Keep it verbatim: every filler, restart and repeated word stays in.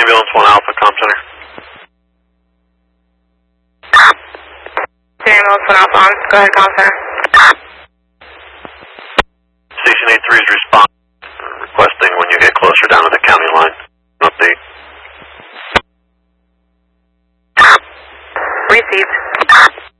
Ambulance one Alpha, comm center. Ambulance one Alpha on. Go ahead, comm center. Station eight three is responding, requesting when you get closer down to the county line. Update. Received.